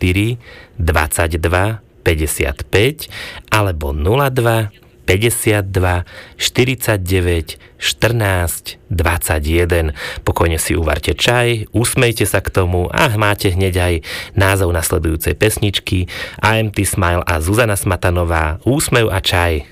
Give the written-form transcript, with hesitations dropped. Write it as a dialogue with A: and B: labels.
A: 22 55 alebo 02 52 49 14 21. Pokojne si uvarte čaj, usmejte sa k tomu a máte hneď aj názov nasledujúcej pesničky. AMT Smile a Zuzana Smatanová, Úsmev a čaj.